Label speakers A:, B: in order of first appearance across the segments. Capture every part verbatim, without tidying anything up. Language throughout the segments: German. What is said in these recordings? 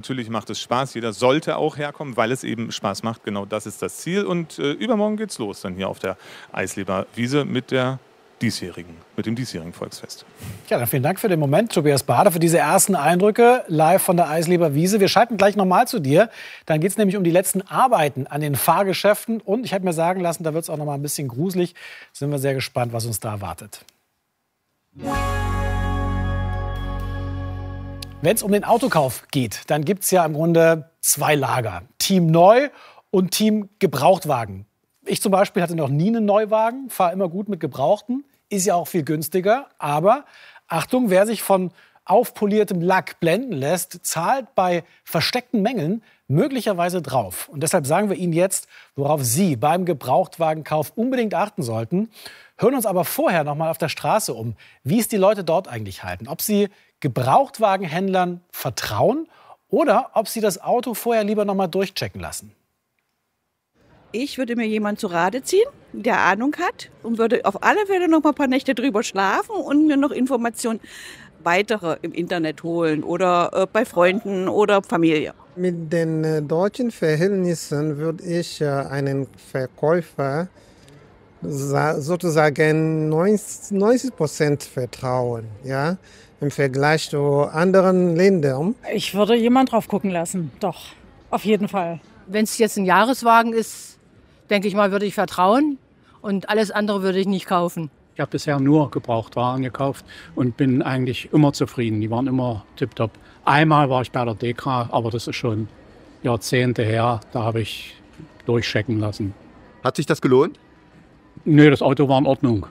A: natürlich macht es Spaß. Jeder sollte auch herkommen, weil es eben Spaß macht. Genau das ist das Ziel. Und äh, übermorgen geht's los dann hier auf der Eisleber Wiese mit der diesjährigen, mit dem diesjährigen Volksfest.
B: Ja, dann vielen Dank für den Moment, Tobias Bader, für diese ersten Eindrücke live von der Eisleber Wiese. Wir schalten gleich nochmal zu dir. Dann geht es nämlich um die letzten Arbeiten an den Fahrgeschäften. Und ich habe mir sagen lassen, da wird es auch noch mal ein bisschen gruselig. Sind wir sehr gespannt, was uns da erwartet. Wenn es um den Autokauf geht, dann gibt es ja im Grunde zwei Lager. Team Neu und Team Gebrauchtwagen. Ich zum Beispiel hatte noch nie einen Neuwagen, fahre immer gut mit Gebrauchten. Ist ja auch viel günstiger. Aber Achtung, wer sich von aufpoliertem Lack blenden lässt, zahlt bei versteckten Mängeln möglicherweise drauf. Und deshalb sagen wir Ihnen jetzt, worauf Sie beim Gebrauchtwagenkauf unbedingt achten sollten. Hören uns aber vorher noch mal auf der Straße um, wie es die Leute dort eigentlich halten. Ob sie Gebrauchtwagenhändlern vertrauen oder ob sie das Auto vorher lieber noch mal durchchecken lassen.
C: Ich würde mir jemanden zu Rate ziehen, der Ahnung hat und würde auf alle Fälle noch mal ein paar Nächte drüber schlafen und mir noch Informationen weitere im Internet holen oder äh, bei Freunden oder Familie.
D: Mit den äh, deutschen Verhältnissen würde ich äh, einen Verkäufer sa- sozusagen neunzig Prozent vertrauen, ja, im Vergleich zu anderen Ländern.
E: Ich würde jemand drauf gucken lassen, doch, auf jeden Fall.
F: Wenn es jetzt ein Jahreswagen ist, denke ich mal, würde ich vertrauen und alles andere würde ich nicht kaufen.
G: Ich habe bisher nur Gebrauchtwagen gekauft und bin eigentlich immer zufrieden. Die waren immer tipptopp. Einmal war ich bei der Dekra, aber das ist schon Jahrzehnte her. Da habe ich durchchecken lassen.
H: Hat sich das gelohnt?
G: Nee, das Auto war in Ordnung.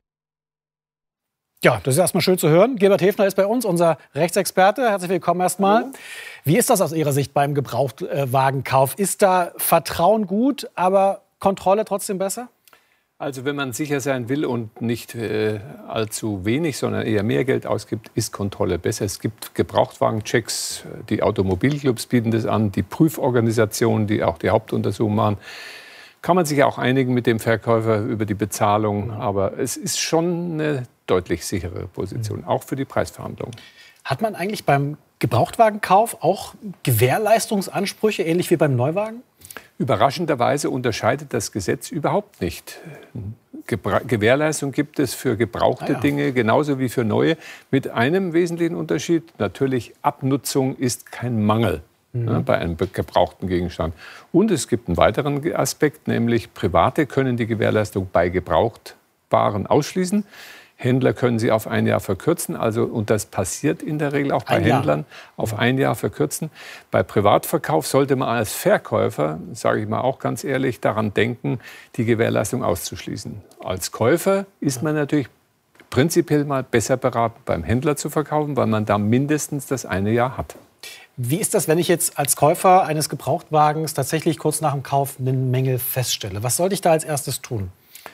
B: Ja, das ist erstmal schön zu hören. Gilbert Hefner ist bei uns, unser Rechtsexperte. Herzlich willkommen erstmal. Wie ist das aus Ihrer Sicht beim Gebrauchtwagenkauf? Ist da Vertrauen gut, aber Kontrolle trotzdem besser?
I: Also wenn man sicher sein will und nicht äh, allzu wenig, sondern eher mehr Geld ausgibt, ist Kontrolle besser. Es gibt Gebrauchtwagenchecks, die Automobilclubs bieten das an, die Prüforganisationen, die auch die Hauptuntersuchung machen. Kann man sich auch einigen mit dem Verkäufer über die Bezahlung, aber es ist schon eine deutlich sichere Position, auch für die Preisverhandlungen.
B: Hat man eigentlich beim Gebrauchtwagenkauf auch Gewährleistungsansprüche, ähnlich wie beim Neuwagen?
I: Überraschenderweise unterscheidet das Gesetz überhaupt nicht. Gebra- Gewährleistung gibt es für gebrauchte ah ja. Dinge genauso wie für neue, mit einem wesentlichen Unterschied. Natürlich, Abnutzung ist kein Mangel. Mhm. Ja, bei einem gebrauchten Gegenstand. Und es gibt einen weiteren Aspekt, nämlich Private können die Gewährleistung bei Gebrauchtwaren ausschließen. Händler können sie auf ein Jahr verkürzen, also, und das passiert in der Regel auch bei ein Händlern, Jahr. auf ein Jahr verkürzen. Bei Privatverkauf sollte man als Verkäufer, sage ich mal auch ganz ehrlich, daran denken, die Gewährleistung auszuschließen. Als Käufer ist man natürlich prinzipiell mal besser beraten, beim Händler zu verkaufen, weil man da mindestens das eine Jahr hat.
B: Wie ist das, wenn ich jetzt als Käufer eines Gebrauchtwagens tatsächlich kurz nach dem Kauf einen Mängel feststelle? Was sollte ich da als erstes tun?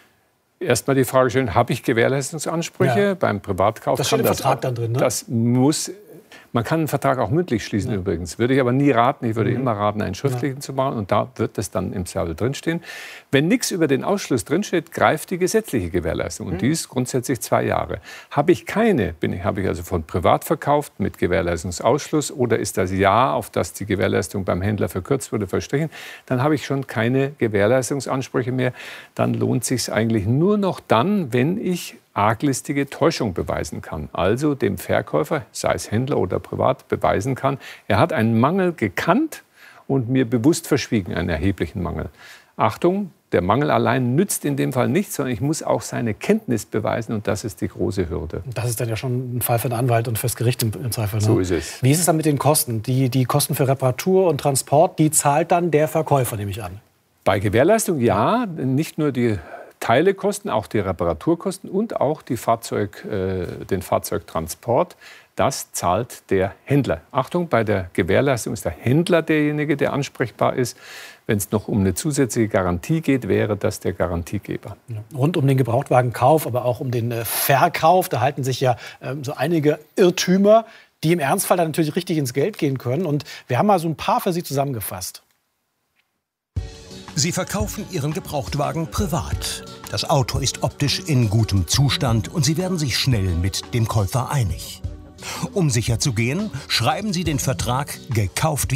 I: Erstmal die Frage stellen, habe ich Gewährleistungsansprüche? Ja. Beim Privatkauf
B: das steht
I: kann
B: im
I: das
B: Vertrag dann drin, ne?
I: Das muss, man kann einen Vertrag auch mündlich schließen, ja. übrigens. Würde ich aber nie raten. Ich würde mhm. immer raten, einen schriftlichen ja. zu machen. Und da wird das dann im Zweifel drinstehen. Wenn nichts über den Ausschluss drinsteht, greift die gesetzliche Gewährleistung. Und mhm. die ist grundsätzlich zwei Jahre. Habe ich keine, bin ich, habe ich also von privat verkauft mit Gewährleistungsausschluss oder ist das Jahr, auf das die Gewährleistung beim Händler verkürzt wurde, verstrichen, dann habe ich schon keine Gewährleistungsansprüche mehr. Dann lohnt es sich eigentlich nur noch dann, wenn ich arglistige Täuschung beweisen kann. Also dem Verkäufer, sei es Händler oder privat, beweisen kann, er hat einen Mangel gekannt und mir bewusst verschwiegen, einen erheblichen Mangel. Achtung, der Mangel allein nützt in dem Fall nichts, sondern ich muss auch seine Kenntnis beweisen und das ist die große Hürde.
B: Das ist dann ja schon ein Fall für den Anwalt und fürs Gericht im, im Zweifel. Ne?
I: So ist es.
B: Wie ist es dann mit den Kosten? Die, die Kosten für Reparatur und Transport, die zahlt dann der Verkäufer, nehme ich an?
I: Bei Gewährleistung ja, nicht nur die Teilekosten, auch die Reparaturkosten und auch die Fahrzeug, äh, den Fahrzeugtransport. Das zahlt der Händler. Achtung, bei der Gewährleistung ist der Händler derjenige, der ansprechbar ist. Wenn es noch um eine zusätzliche Garantie geht, wäre das der Garantiegeber.
B: Ja. Rund um den Gebrauchtwagenkauf, aber auch um den äh, Verkauf, da halten sich ja äh, so einige Irrtümer, die im Ernstfall dann natürlich richtig ins Geld gehen können. Und wir haben mal so ein paar für Sie zusammengefasst.
J: Sie verkaufen Ihren Gebrauchtwagen privat. Das Auto ist optisch in gutem Zustand und Sie werden sich schnell mit dem Käufer einig. Um sicher zu gehen, schreiben Sie den Vertrag gekauft